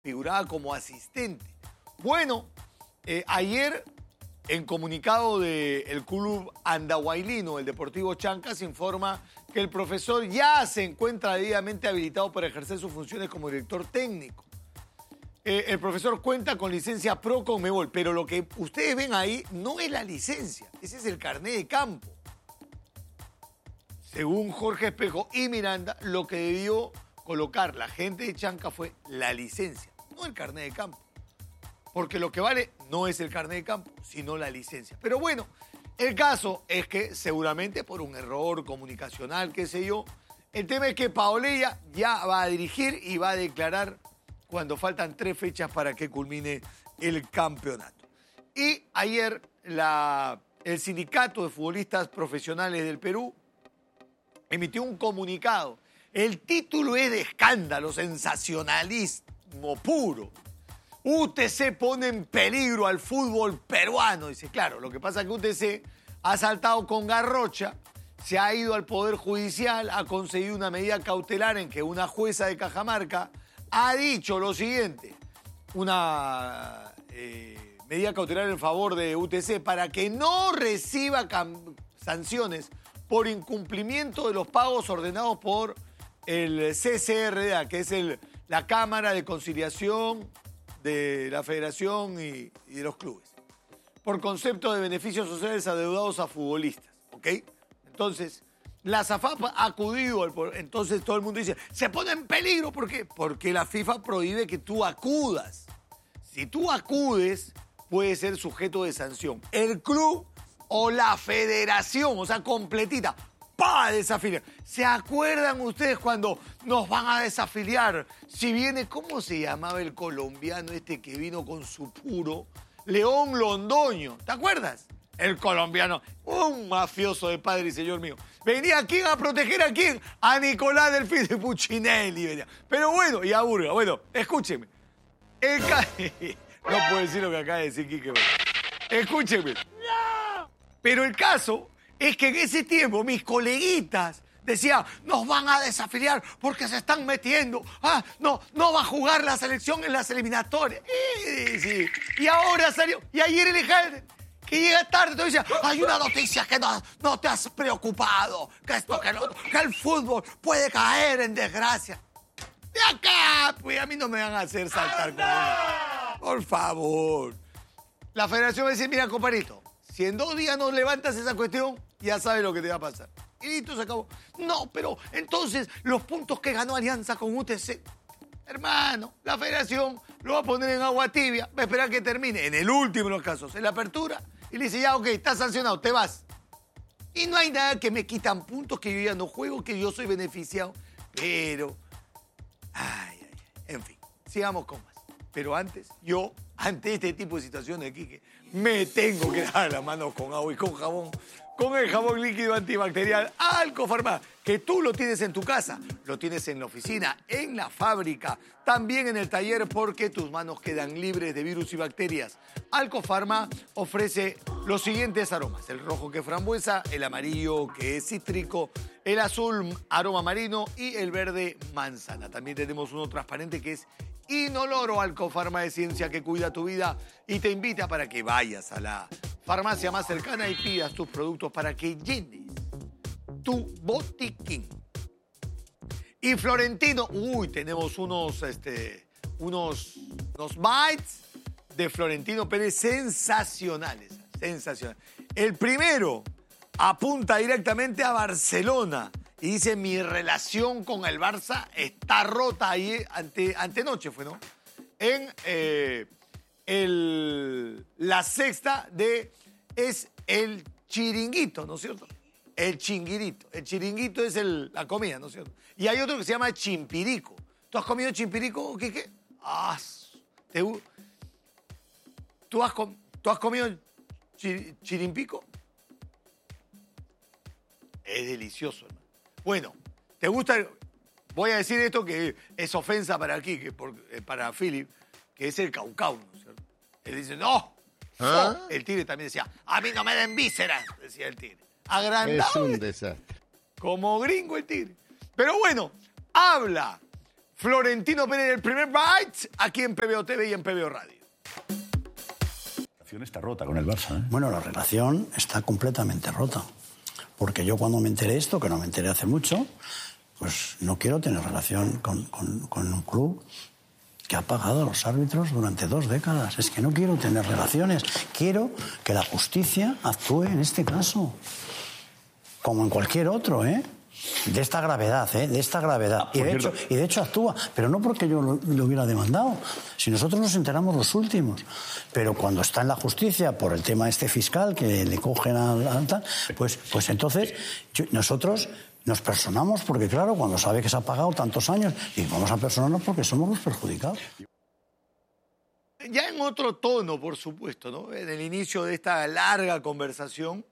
figuraba como asistente. Bueno, ayer, en comunicado del club andahuaylino, el Deportivo Chanca, se informa que el profesor ya se encuentra debidamente habilitado para ejercer sus funciones como director técnico. El profesor cuenta con licencia pro Conmebol, pero lo que ustedes ven ahí no es la licencia, ese es el carnet de campo. Según Jorge Espejo y Miranda, lo que debió colocar la gente de Chanca fue la licencia, no el carnet de campo. Porque lo que vale no es el carnet de campo, sino la licencia. Pero bueno, el caso es que seguramente por un error comunicacional, qué sé yo, el tema es que Paolella ya va a dirigir y va a declarar cuando faltan 3 fechas para que culmine el campeonato. Y ayer el Sindicato de Futbolistas Profesionales del Perú emitió un comunicado. El título es de escándalo, sensacionalismo puro. UTC pone en peligro al fútbol peruano. Dice, claro, lo que pasa es que UTC ha saltado con garrocha, se ha ido al Poder Judicial, ha conseguido una medida cautelar en que una jueza de Cajamarca ha dicho lo siguiente, una medida cautelar en favor de UTC para que no reciba sanciones por incumplimiento de los pagos ordenados por el CCRDA, que es la Cámara de Conciliación de la Federación y de los clubes, por concepto de beneficios sociales adeudados a futbolistas, ¿ok? Entonces, la SAFAP ha acudido, entonces todo el mundo dice, se pone en peligro, ¿por qué? Porque la FIFA prohíbe que tú acudas. Si tú acudes, puede ser sujeto de sanción. El club o la federación, o sea, completita, ¡pa! Desafiliar. ¿Se acuerdan ustedes cuando nos van a desafiliar? Si viene, ¿cómo se llamaba el colombiano este que vino con su puro? León Londoño, ¿te acuerdas? El colombiano, un mafioso de padre y señor mío. ¿Venía a quién a proteger a quién? A Nicolás Delfín de Puccinelli venía. Pero bueno, y a Burga. Bueno, escúcheme. No puedo decir lo que acaba de decir Quique. Escúcheme. Pero el caso es que en ese tiempo mis coleguitas decían, nos van a desafiliar porque se están metiendo. No va a jugar la selección en las eliminatorias. Sí. Y ahora salió. Y ayer el Ejal, que llega tarde, te decía, hay una noticia que no te has preocupado, que el fútbol puede caer en desgracia. De acá, pues a mí no me van a hacer saltar con eso. Por favor. La federación va a decir, mira, compadrito, si en 2 días no levantas esa cuestión, ya sabes lo que te va a pasar. Y listo, se acabó. No, pero entonces los puntos que ganó Alianza con UTC, hermano, la federación lo va a poner en agua tibia, va a esperar que termine, en el último de los casos, en la apertura, y le dice, ya, ok, estás sancionado, te vas. Y no hay nada que me quitan puntos, que yo ya no juego, que yo soy beneficiado. Pero, en fin, sigamos con más. Pero antes, ante este tipo de situaciones aquí, que me tengo que dar las manos con agua y con jabón, con el jabón líquido antibacterial Alcofarma, que tú lo tienes en tu casa, lo tienes en la oficina, en la fábrica, también en el taller, porque tus manos quedan libres de virus y bacterias. Alcofarma ofrece los siguientes aromas: el rojo, que es frambuesa, el amarillo, que es cítrico, el azul, aroma marino, y el verde, manzana. También tenemos uno transparente que es inoloro. Alcofarma de ciencia que cuida tu vida y te invita para que vayas a la farmacia más cercana y pidas tus productos para que llenes tu botiquín. Y Florentino, tenemos unos bites de Florentino Pérez sensacionales. El primero apunta directamente a Barcelona y dice, mi relación con el Barça está rota. Ahí antenoche fue, ¿no? En la sexta es el chiringuito, ¿no es cierto? El chinguirito. El chiringuito es la comida, ¿no es cierto? Y hay otro que se llama chimpirico. ¿Tú has comido chimpirico, Quique? ¿Tú has comido chirimpico? Es delicioso, hermano. Bueno, ¿te gusta? Voy a decir esto que es ofensa para Quique, para Philip, que es el caucao, ¿no es cierto? Él dice, no. El tigre también decía, a mí no me den vísceras, decía el tigre. Agrandado. Es un desastre. Como gringo el tigre. Pero bueno, habla Florentino Pérez, el primer bite, aquí en PBO TV y en PBO Radio. La relación está rota con el Barça, ¿eh? Bueno, la relación está completamente rota. Porque yo cuando me enteré esto, que no me enteré hace mucho, pues no quiero tener relación con un club que ha pagado a los árbitros durante 2 décadas. Es que no quiero tener relaciones. Quiero que la justicia actúe en este caso. Como en cualquier otro, ¿eh? De esta gravedad, ¿eh? De esta gravedad. Y de hecho actúa. Pero no porque yo lo hubiera demandado. Si nosotros nos enteramos los últimos. Pero cuando está en la justicia por el tema este fiscal que le cogen pues entonces nosotros nos personamos porque, claro, cuando sabe que se ha pagado tantos años, y vamos a personarnos porque somos los perjudicados. Ya en otro tono, por supuesto, ¿no? En el inicio de esta larga conversación,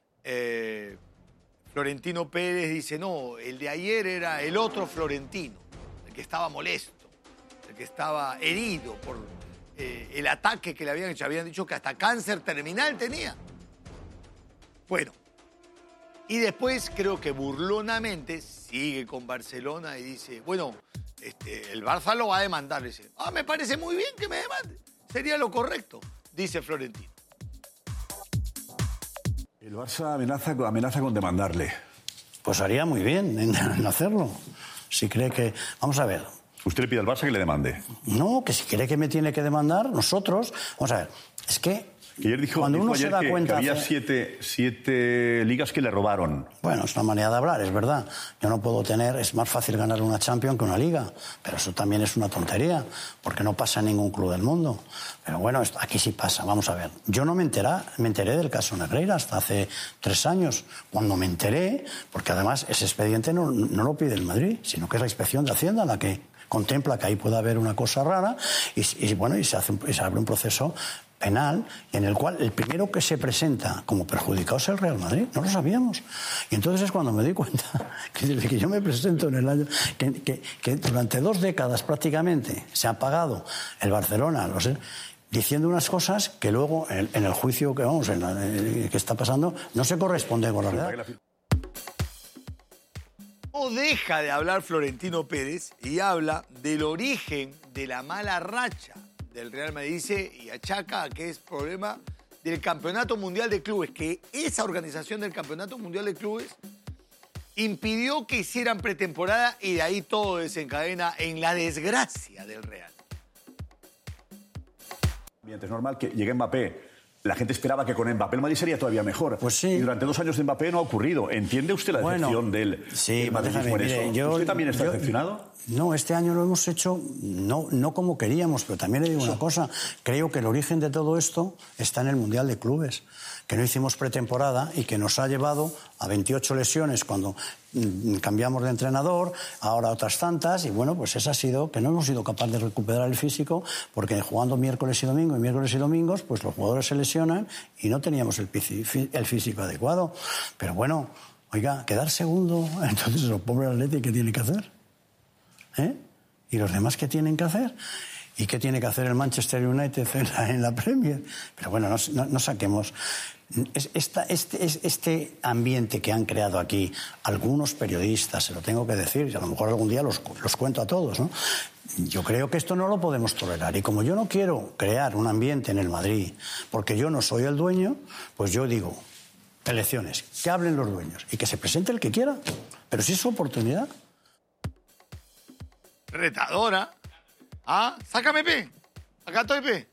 Florentino Pérez dice, no, el de ayer era el otro Florentino, el que estaba molesto, el que estaba herido por el ataque que le habían hecho. Habían dicho que hasta cáncer terminal tenía. Bueno, y después creo que burlonamente sigue con Barcelona y dice, bueno, el Barça lo va a demandar. Dice, me parece muy bien que me demande. Sería lo correcto, dice Florentino. El Barça amenaza con demandarle. Pues haría muy bien en hacerlo. Si cree que... Vamos a ver. ¿Usted le pide al Barça que le demande? No, que si cree que me tiene que demandar, nosotros... Vamos a ver, es que... Que ayer dijo, cuando uno ayer se da cuenta que había siete ligas que le robaron. Bueno, es una manera de hablar, es verdad. Yo no puedo tener... Es más fácil ganar una Champions que una Liga. Pero eso también es una tontería, porque no pasa en ningún club del mundo. Pero bueno, aquí sí pasa. Vamos a ver. Yo no me enteré del caso Negreira hasta hace 3 años. Cuando me enteré, porque además ese expediente no lo pide el Madrid, sino que es la Inspección de Hacienda la que contempla que ahí puede haber una cosa rara y se abre un proceso penal en el cual el primero que se presenta como perjudicado es el Real Madrid. No lo sabíamos. Y entonces es cuando me di cuenta que desde que yo me presento en el año que durante 2 décadas prácticamente se ha pagado el Barcelona, diciendo unas cosas que luego en el juicio que está pasando no se corresponde con la realidad. No deja de hablar Florentino Pérez y habla del origen de la mala racha del Real Madrid. Dice y achaca que es problema del Campeonato Mundial de Clubes, que esa organización del Campeonato Mundial de Clubes impidió que hicieran pretemporada y de ahí todo desencadena en la desgracia del Real. Es normal que llegue Mbappé. La gente esperaba que con Mbappé el Madrid sería todavía mejor. Pues sí. Y durante 2 años de Mbappé no ha ocurrido. ¿Entiende usted la decepción del madridismo en eso? ¿Usted también está decepcionado? No, este año lo hemos hecho no como queríamos, pero también le digo una cosa. Creo que el origen de todo esto está en el Mundial de Clubes, que no hicimos pretemporada y que nos ha llevado a 28 lesiones cuando cambiamos de entrenador, ahora otras tantas, y bueno, pues esa ha sido que no hemos sido capaces de recuperar el físico, porque jugando miércoles y domingos, pues los jugadores se lesionan y no teníamos el físico adecuado. Pero bueno, oiga, quedar segundo, entonces el pobre Atleti, ¿qué tiene que hacer? ¿Y los demás qué tienen que hacer? ¿Y qué tiene que hacer el Manchester United en la Premier? Pero bueno, no saquemos... Este ambiente que han creado aquí algunos periodistas, se lo tengo que decir, y a lo mejor algún día los cuento a todos, ¿no? Yo creo que esto no lo podemos tolerar. Y como yo no quiero crear un ambiente en el Madrid, porque yo no soy el dueño, pues yo digo, elecciones, que hablen los dueños y que se presente el que quiera. Pero si es su oportunidad. Retadora. Sácame, P. Acá estoy, P.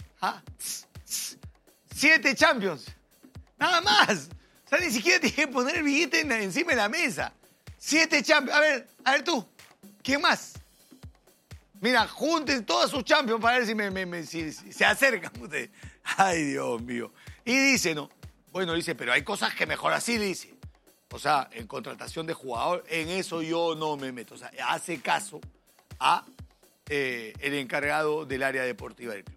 7 Champions. Nada más. O sea, ni siquiera tiene que poner el billete encima de la mesa. 7 Champions. A ver tú. ¿Quién más? Mira, junten todos sus Champions para ver si se acercan ustedes. Ay, Dios mío. Y dice, ¿no? Bueno, dice, pero hay cosas que mejor así, dice. O sea, en contratación de jugador, en eso yo no me meto. O sea, hace caso a el encargado del área deportiva del club.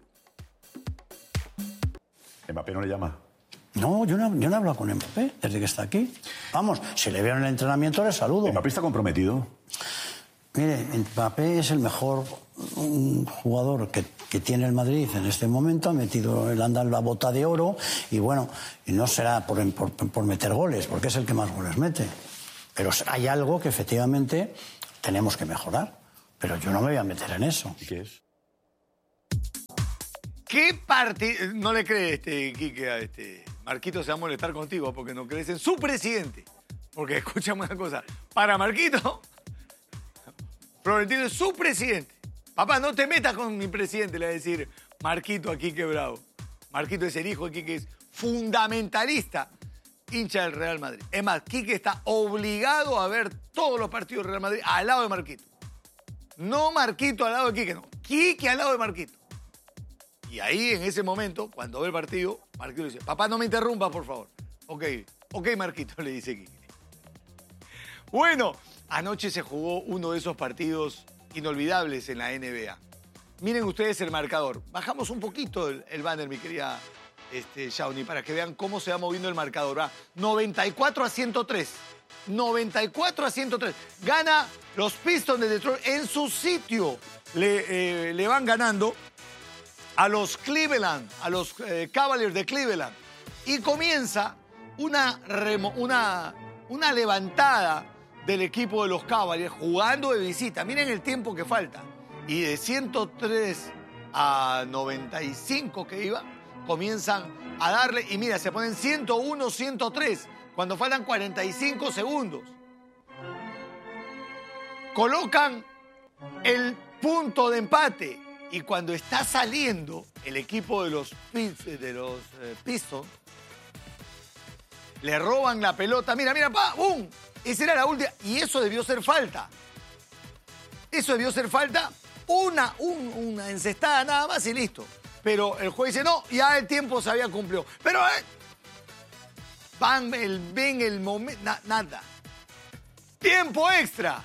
¿Mbappé no le llama? No, yo no he hablado con Mbappé desde que está aquí. Vamos, si le veo en el entrenamiento, le saludo. ¿Mbappé está comprometido? Mire, Mbappé es el mejor jugador que tiene el Madrid en este momento. Ha metido el andar la bota de oro y bueno, y no será por meter goles, porque es el que más goles mete. Pero hay algo que efectivamente tenemos que mejorar. Pero yo no me voy a meter en eso. ¿Y qué es? ¿Qué partido? No le cree, Quique, a Marquito se va a molestar contigo porque no crees en su presidente. Porque escúchame una cosa. Para Marquito, Florentino es su presidente. Papá, no te metas con mi presidente, le va a decir Marquito a Quique Bravo. Marquito es el hijo de Quique, es fundamentalista, hincha del Real Madrid. Es más, Quique está obligado a ver todos los partidos del Real Madrid al lado de Marquito. No Marquito al lado de Quique, no. Quique al lado de Marquito. Y ahí, en ese momento, cuando ve el partido, Marquito le dice, papá, no me interrumpas, por favor. Ok, Marquito, le dice Quique. Bueno, anoche se jugó uno de esos partidos inolvidables en la NBA. Miren ustedes el marcador. Bajamos un poquito el banner, mi querida Shawnee, para que vean cómo se va moviendo el marcador. ¿Va? 94-103. 94-103. Gana los Pistons de Detroit en su sitio. Le van ganando a los Cleveland, a los Cavaliers de Cleveland. Y comienza una levantada del equipo de los Cavaliers jugando de visita. Miren el tiempo que falta. Y de 103 a 95 que iba, comienzan a darle. Y mira, se ponen 101-103 cuando faltan 45 segundos. Colocan el punto de empate. Y cuando está saliendo el equipo de los Pistons, le roban la pelota. Mira, pa, ¡bum! Esa era la última. Y eso debió ser falta. Eso debió ser falta. Una encestada nada más y listo. Pero el juez dice, no, ya el tiempo se había cumplido. Pero ven el momento, nada. Tiempo extra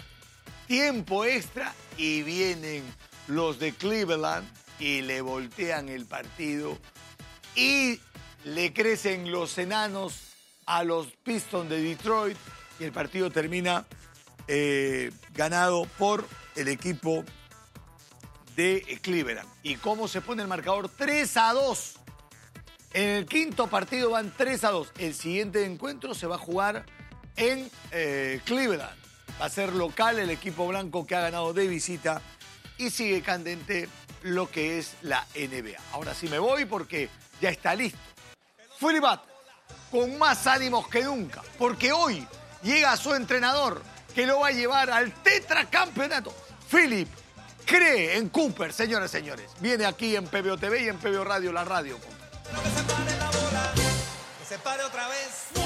y vienen los de Cleveland y le voltean el partido y le crecen los enanos a los Pistons de Detroit y el partido termina ganado por el equipo de Cleveland. ¿Y cómo se pone el marcador? 3-2. En el quinto partido van 3-2. El siguiente encuentro se va a jugar en Cleveland. Va a ser local el equipo blanco que ha ganado de visita y sigue candente lo que es la NBA. Ahora sí me voy porque ya está listo. Philly Butler con más ánimos que nunca, porque hoy llega su entrenador que lo va a llevar al tetracampeonato. Philip cree en Cooper, señoras y señores. Viene aquí en PBO TV y en PBO Radio, la radio. Que se pare la bola, que se pare otra vez.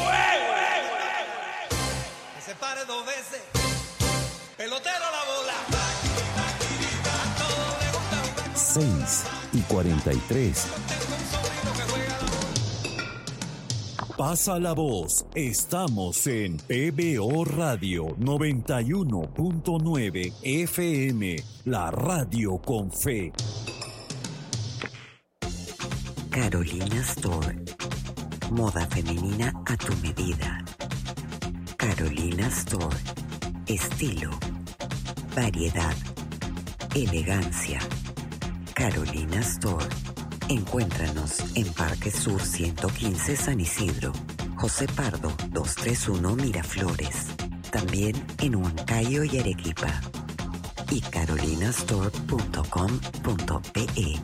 Que se pare 2 veces. Pelotero la bola. 6:43. Pasa la voz. Estamos en PBO Radio 91.9 FM, la radio con fe. Carolina Store. Moda femenina a tu medida. Carolina Store. Estilo, variedad, elegancia. Carolina Store. Encuéntranos en Parque Sur 115 San Isidro, José Pardo 231 Miraflores. También en Huancayo y Arequipa. Y carolinastore.com.pe.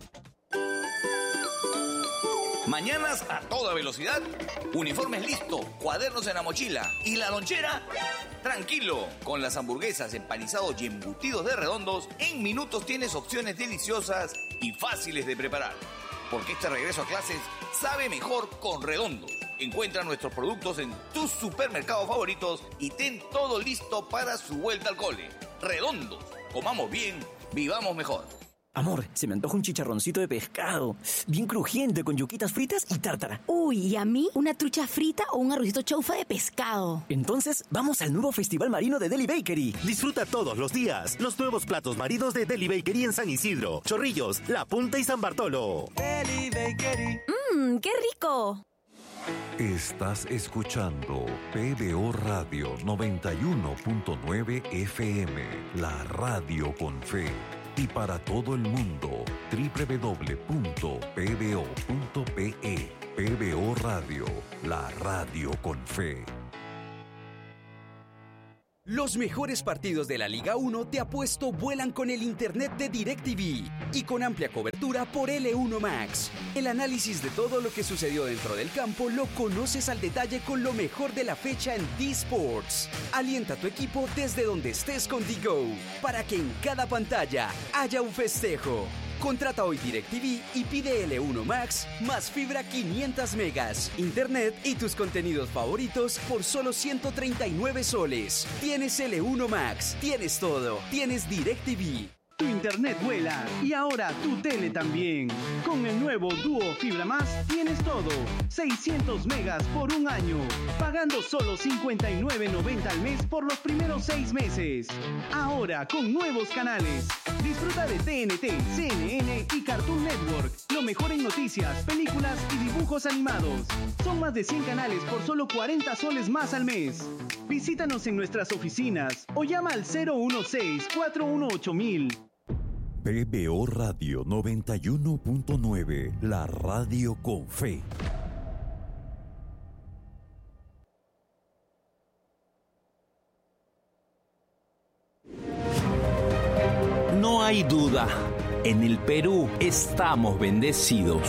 Mañanas a toda velocidad, uniformes listo, cuadernos en la mochila y la lonchera. Tranquilo, con las hamburguesas, empanizados y embutidos de Redondos, en minutos tienes opciones deliciosas y fáciles de preparar. Porque este regreso a clases sabe mejor con Redondos. Encuentra nuestros productos en tus supermercados favoritos y ten todo listo para su vuelta al cole. Redondos, comamos bien, vivamos mejor. Amor, se me antoja un chicharroncito de pescado, bien crujiente, con yuquitas fritas y tártara. Uy, y a mí una trucha frita o un arrocito chaufa de pescado. Entonces, vamos al nuevo Festival Marino de Deli Bakery. Disfruta todos los días los nuevos platos marinos de Deli Bakery en San Isidro, Chorrillos, La Punta y San Bartolo. Deli Bakery. ¡Qué rico! Estás escuchando PBO Radio 91.9 FM, la radio con fe. Y para todo el mundo, www.pbo.pe. PBO Radio, la radio con fe. Los mejores partidos de la Liga 1 te apuesto vuelan con el internet de DirecTV y con amplia cobertura por L1 Max. El análisis de todo lo que sucedió dentro del campo lo conoces al detalle con lo mejor de la fecha en D-Sports. Alienta a tu equipo desde donde estés con DiGo para que en cada pantalla haya un festejo. Contrata hoy DirecTV y pide L1 Max más fibra 500 megas, internet y tus contenidos favoritos por solo 139 soles. Tienes L1 Max, tienes todo, tienes DirecTV. Tu internet vuela y ahora tu tele también. Con el nuevo Duo Fibra Más tienes todo. 600 megas por un año. Pagando solo $59.90 al mes por los primeros 6 meses. Ahora con nuevos canales. Disfruta de TNT, CNN y Cartoon Network. Lo mejor en noticias, películas y dibujos animados. Son más de 100 canales por solo 40 soles más al mes. Visítanos en nuestras oficinas o llama al 016-418-1000. PBO Radio 91.9, la radio con fe. No hay duda, en el Perú estamos bendecidos.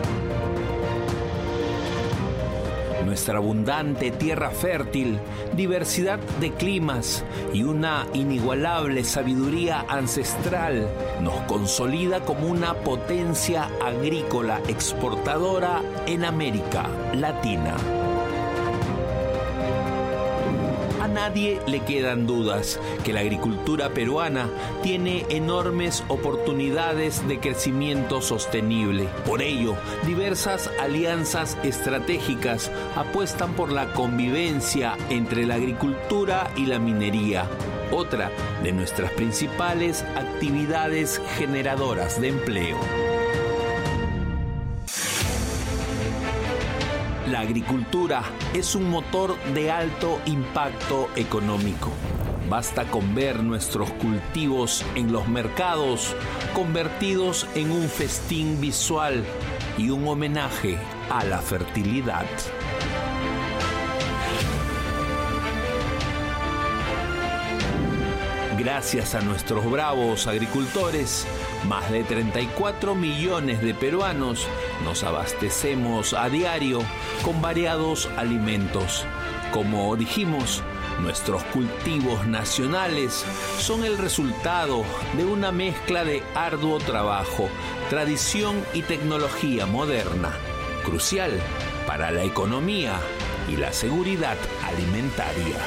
Nuestra abundante tierra fértil, diversidad de climas y una inigualable sabiduría ancestral nos consolida como una potencia agrícola exportadora en América Latina. A nadie le quedan dudas que la agricultura peruana tiene enormes oportunidades de crecimiento sostenible. Por ello, diversas alianzas estratégicas apuestan por la convivencia entre la agricultura y la minería, otra de nuestras principales actividades generadoras de empleo. La agricultura es un motor de alto impacto económico. Basta con ver nuestros cultivos en los mercados convertidos en un festín visual y un homenaje a la fertilidad. Gracias a nuestros bravos agricultores, más de 34 millones de peruanos nos abastecemos a diario con variados alimentos. Como dijimos, nuestros cultivos nacionales son el resultado de una mezcla de arduo trabajo, tradición y tecnología moderna, crucial para la economía y la seguridad alimentaria.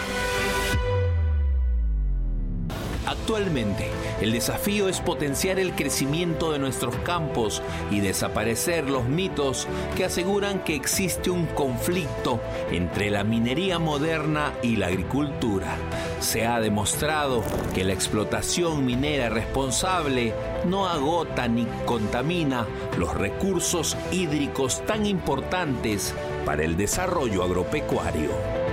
Actualmente, el desafío es potenciar el crecimiento de nuestros campos y desaparecer los mitos que aseguran que existe un conflicto entre la minería moderna y la agricultura. Se ha demostrado que la explotación minera responsable no agota ni contamina los recursos hídricos tan importantes para el desarrollo agropecuario.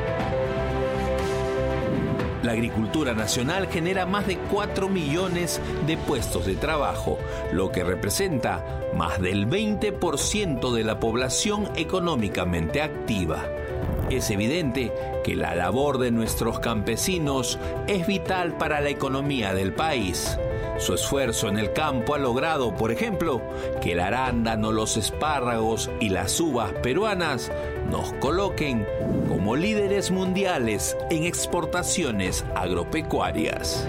La agricultura nacional genera más de 4 millones de puestos de trabajo, lo que representa más del 20% de la población económicamente activa. Es evidente que la labor de nuestros campesinos es vital para la economía del país. Su esfuerzo en el campo ha logrado, por ejemplo, que el arándano, los espárragos y las uvas peruanas nos coloquen como líderes mundiales en exportaciones agropecuarias.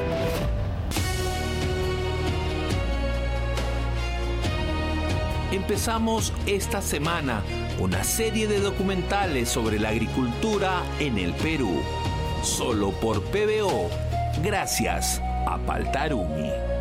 Empezamos esta semana una serie de documentales sobre la agricultura en el Perú, solo por PBO, gracias a Paltarumi.